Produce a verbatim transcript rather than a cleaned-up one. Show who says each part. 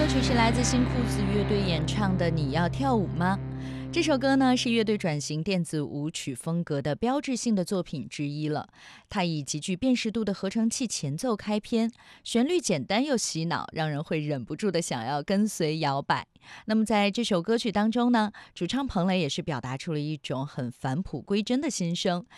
Speaker 1: 歌曲是来自新裤子乐队演唱的《你要跳舞吗》。这首歌呢是乐队转型电子舞曲风格的标志性的作品之一了。它以极具辨识度的合成器前奏开篇，旋律简单又洗脑，让人会忍不住的想要跟随摇摆。那么在这首歌曲当中呢，主唱彭磊也是表达出了一种很返璞归真的心声，